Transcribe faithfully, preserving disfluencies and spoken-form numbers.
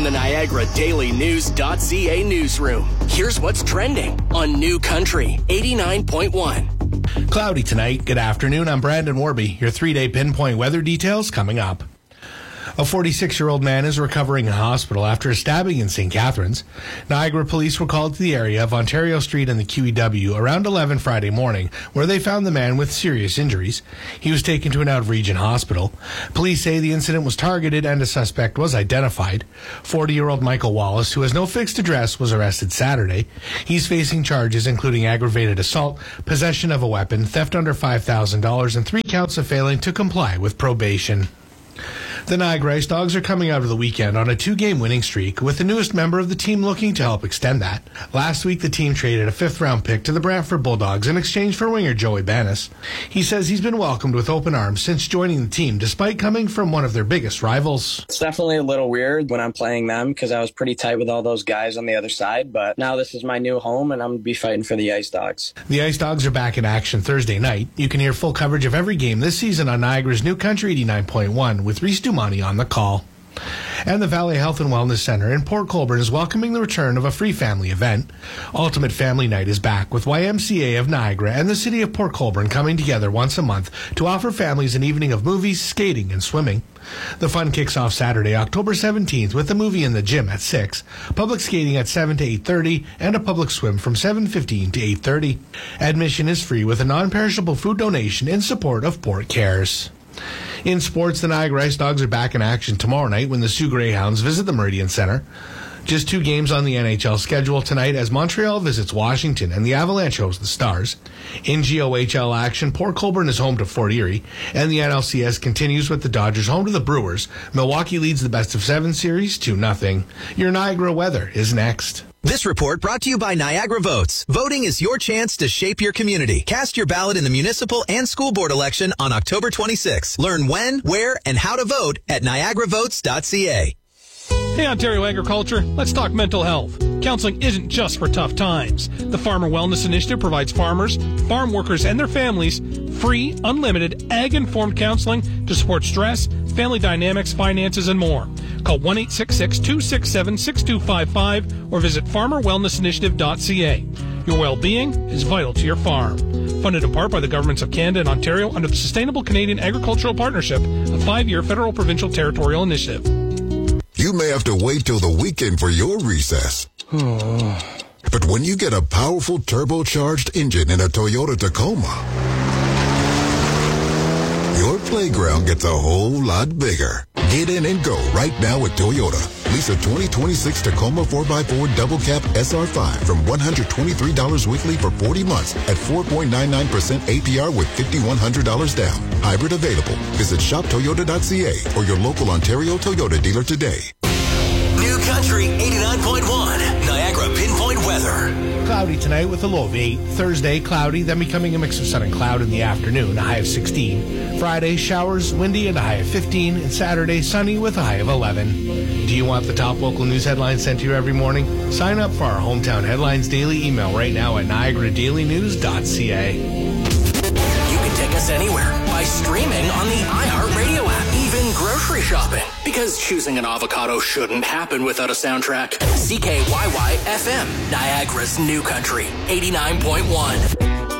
the Niagara Daily News dot C A newsroom. Here's what's trending on New Country eighty-nine point one. Cloudy tonight. Good afternoon. I'm Brandon Warby. Your three-day pinpoint weather details coming up. A forty-six-year-old man is recovering in hospital after a stabbing in Saint Catharines. Niagara police were called to the area of Ontario Street and the Q E W around eleven Friday morning, where they found the man with serious injuries. He was taken to an out-of-region hospital. Police say the incident was targeted and a suspect was identified. forty-year-old Michael Wallace, who has no fixed address, was arrested Saturday. He's facing charges including aggravated assault, possession of a weapon, theft under five thousand dollars, and three counts of failing to comply with probation. The Niagara Ice Dogs are coming out of the weekend on a two-game winning streak, with the newest member of the team looking to help extend that. Last week, the team traded a fifth-round pick to the Brantford Bulldogs in exchange for winger Joey Banis. He says he's been welcomed with open arms since joining the team, despite coming from one of their biggest rivals. It's definitely a little weird when I'm playing them because I was pretty tight with all those guys on the other side, but now this is my new home and I'm going to be fighting for the Ice Dogs. The Ice Dogs are back in action Thursday night. You can hear full coverage of every game this season on Niagara's New Country eighty-nine point one with Reese Dumani on the call. And the Valley Health and Wellness Center in Port Colborne is welcoming the return of a free family event. Ultimate Family Night is back with Y M C A of Niagara and the City of Port Colborne coming together once a month to offer families an evening of movies, skating, and swimming. The fun kicks off Saturday, October seventeenth with a movie in the gym at six, public skating at seven to eight thirty, and a public swim from seven fifteen to eight thirty. Admission is free with a non-perishable food donation in support of Port Cares. In sports, the Niagara Ice Dogs are back in action tomorrow night when the Sioux Greyhounds visit the Meridian Center. Just two games on the N H L schedule tonight as Montreal visits Washington and the Avalanche host the Stars. In G O H L action, Port Colborne is home to Fort Erie, and the N L C S continues with the Dodgers home to the Brewers. Milwaukee leads the best of seven series two nothing. Your Niagara weather is next. This report brought to you by Niagara Votes. Voting is your chance to shape your community. Cast your ballot in the municipal and school board election on October twenty-sixth. Learn when, where, and how to vote at niagara votes dot c a. Hey, Ontario Agriculture, let's talk mental health. Counseling isn't just for tough times. The Farmer Wellness Initiative provides farmers, farm workers, and their families free, unlimited, ag-informed counseling to support stress, family dynamics, finances, and more. Call one eight six six, two six seven, six two five five or visit farmer wellness initiative dot c a. Your well-being is vital to your farm. Funded in part by the governments of Canada and Ontario under the Sustainable Canadian Agricultural Partnership, a five-year federal provincial territorial initiative. You may have to wait till the weekend for your recess. But when you get a powerful turbocharged engine in a Toyota Tacoma, your playground gets a whole lot bigger. Get in and go right now at Toyota. Lease a twenty twenty-six Tacoma four by four Double Cab S R five from one hundred twenty-three dollars weekly for forty months at four point nine nine percent A P R with five thousand one hundred dollars down. Hybrid available. Visit shop toyota dot c a or your local Ontario Toyota dealer today. New Country eighty-nine point one, Niagara Pinpoint Weather. Cloudy tonight with a low of eight. Thursday, cloudy, then becoming a mix of sun and cloud in the afternoon, a high of sixteen. Friday, showers, windy, and a high of fifteen. And Saturday, sunny with a high of eleven. Do you want the top local news headlines sent to you every morning? Sign up for our Hometown Headlines daily email right now at niagara daily news dot c a. You can take us anywhere by streaming on the iHeartRadio app, even grocery shopping. Because choosing an avocado shouldn't happen without a soundtrack. C K Y Y F M, Niagara's New Country, eighty-nine point one.